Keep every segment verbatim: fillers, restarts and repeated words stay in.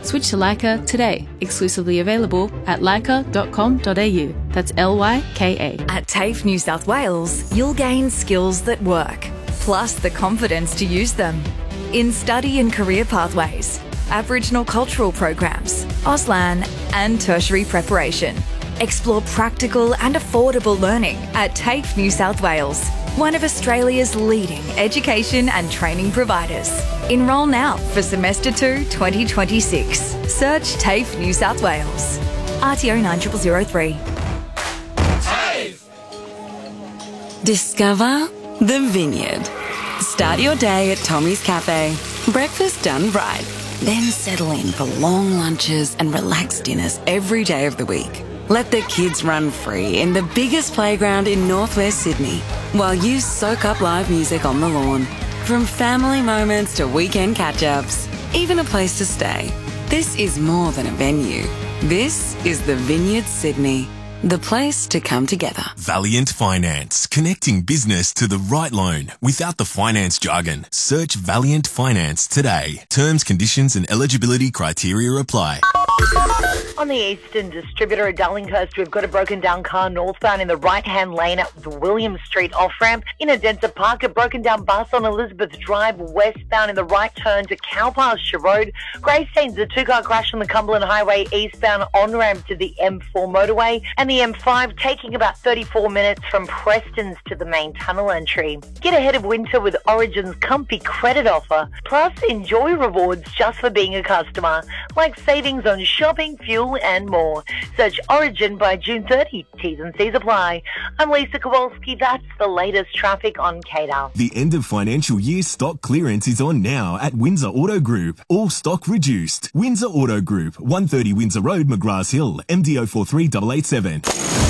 Switch to Leica today. Exclusively available at leica dot com dot a u. That's L Y K A. At TAFE New South Wales, you'll gain skills that work, plus the confidence to use them. In study and career pathways, Aboriginal cultural programs, Auslan and tertiary preparation. Explore practical and affordable learning at TAFE New South Wales, one of Australia's leading education and training providers. Enrol now for Semester two twenty twenty-six. Search TAFE New South Wales. R T O nine zero zero zero three. TAFE! Discover the Vineyard. Start your day at Tommy's Cafe. Breakfast done right. Then settle in for long lunches and relaxed dinners every day of the week. Let the kids run free in the biggest playground in northwest Sydney while you soak up live music on the lawn. From family moments to weekend catch-ups, even a place to stay. This is more than a venue. This is the Vineyard Sydney. The place to come together. Valiant Finance, connecting business to the right loan without the finance jargon. Search Valiant Finance today. Terms, conditions and eligibility criteria apply. On the Eastern Distributor at Darlinghurst, we've got a broken down car northbound in the right-hand lane at the William Street off-ramp. In Adenza Park, a broken down bus on Elizabeth Drive westbound in the right turn to Cowpasture Road. Greystanes, a two-car crash on the Cumberland Highway eastbound on-ramp to the M four motorway. And the M five taking about thirty-four minutes from Preston's to the main tunnel entry. Get ahead of winter with Origin's comfy credit offer. Plus, enjoy rewards just for being a customer, like savings on shopping, fuel and more. Search Origin by June thirtieth. T's and C's apply. I'm Lisa Kowalski. That's the latest traffic on K D A. The end of financial year stock clearance is on now at Windsor Auto Group. All stock reduced. Windsor Auto Group, one thirty Windsor Road, McGrath Hill, M D O four three eight eight seven.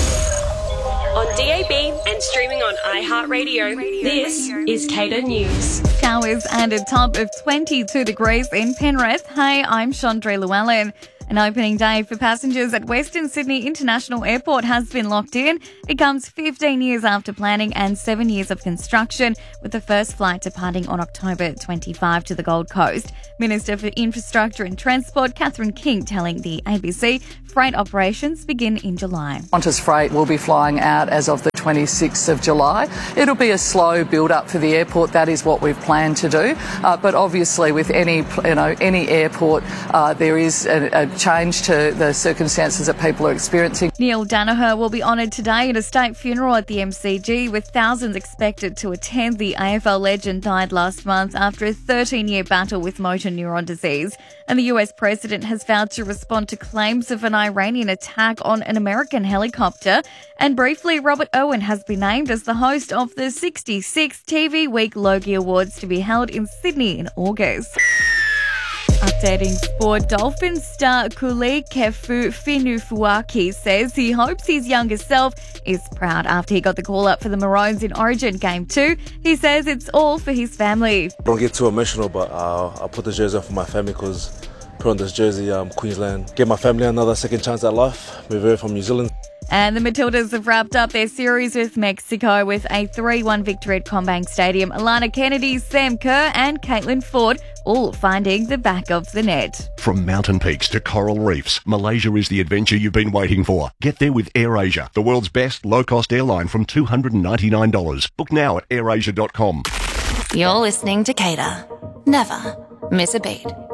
On D A B and streaming on iHeartRadio, this is K D A News. Showers and a top of twenty-two degrees in Penrith. Hey, I'm Chandra Llewellyn. An opening day for passengers at Western Sydney International Airport has been locked in. It comes fifteen years after planning and seven years of construction, with the first flight departing on October twenty-fifth to the Gold Coast. Minister for Infrastructure and Transport, Catherine King, telling the A B C freight operations begin in July. Qantas Freight will be flying out as of the twenty-sixth of July. It'll be a slow build-up for the airport. That is what we've planned to do. Uh, but obviously, with any you know any airport, uh, there is a, a change to the circumstances that people are experiencing. Neil Danaher will be honoured today at a state funeral at the M C G, with thousands expected to attend. The A F L legend died last month after a thirteen-year battle with motor neuron disease. And the U S president has vowed to respond to claims of an Iranian attack on an American helicopter. And briefly, Robert Owen has been named as the host of the sixty-sixth T V Week Logie Awards to be held in Sydney in August. Updating sport, Dolphins star Kuli Kefu Finufuaki says he hopes his younger self is proud after he got the call up for the Maroons in Origin Game two. He says it's all for his family. Don't get too emotional, but uh, I'll put the jersey on for my family because put on this jersey, um, Queensland, give my family another second chance at life. We're very from New Zealand. And the Matildas have wrapped up their series with Mexico with a three one victory at CommBank Stadium. Alana Kennedy, Sam Kerr and Caitlin Ford all finding the back of the net. From mountain peaks to coral reefs, Malaysia is the adventure you've been waiting for. Get there with AirAsia, the world's best low-cost airline from two hundred ninety-nine dollars. Book now at air asia dot com. You're listening to K D A. Never miss a beat.